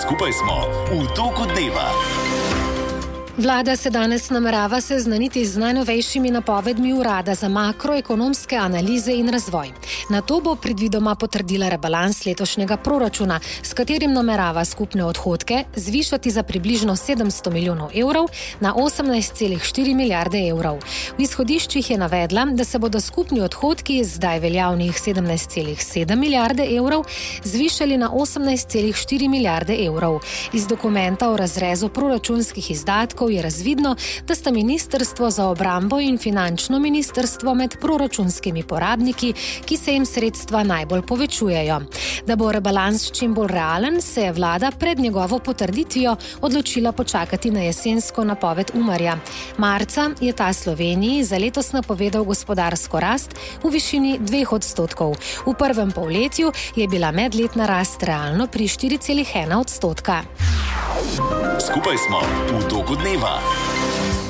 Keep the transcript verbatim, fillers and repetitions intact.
Skupaj smo v toku dneva. Vlada se danes namerava seznaniti z najnovejšimi napovedmi Urada za makroekonomske analize in razvoj. Nato bo predvidoma potrdila rebalans letošnjega proračuna, s katerim namerava skupne odhodke zvišati za približno sedemsto milijonov evrov na osemnajst celih štiri milijarde evrov. V izhodiščih je navedla, da se bodo skupni odhodki z zdaj veljavnih sedemnajst celih sedem milijarde evrov zvišali na osemnajst celih štiri milijarde evrov. Iz dokumenta o razrezu proračunskih izdatkov je razvidno, da sta Ministrstvo za obrambo in Finančno ministrstvo med proračunskimi porabniki, ki se jim sredstva najbolj povečujejo. Da bo rebalans čim bolj realen, se je vlada pred njegovo potrditvijo odločila počakati na jesensko napoved Umarja. Marca je ta Sloveniji za letos napovedal gospodarsko rast v višini dveh odstotkov. V prvem polletju je bila medletna rast realno pri štiri celih ena odstotka. Skupaj smo v toku dneva.